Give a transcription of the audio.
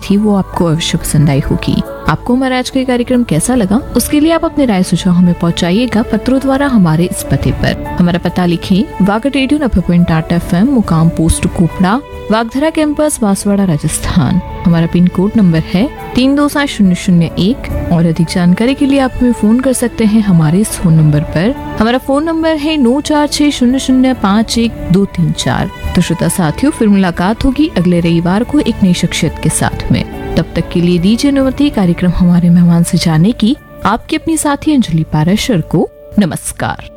थी वो आपको अवश्य पसंद आई होगी। आपको हमारा आज का कार्यक्रम कैसा लगा, उसके लिए आप अपने राय सुझाव हमें पहुंचाइएगा पत्रों द्वारा हमारे इस पते पर। हमारा पता लिखें, वागड रेडियो 90.8 FM, मुकाम पोस्ट कोपड़ा, वागधरा कैंपस, बांसवाड़ा, राजस्थान। हमारा पिन कोड नंबर है 327001। और अधिक जानकारी के लिए आप हमें फोन कर सकते हैं हमारे इस फोन नंबर पर। हमारा फोन नंबर है 9460051234। तो श्रोता साथियों, फिर मुलाकात होगी अगले रविवार को एक नई शख्सियत के साथ में। तब तक के लिए दीजिए अनुमति कार्यक्रम हमारे मेहमान से जाने की। आपकी अपनी साथी अंजलि पाराशर को नमस्कार।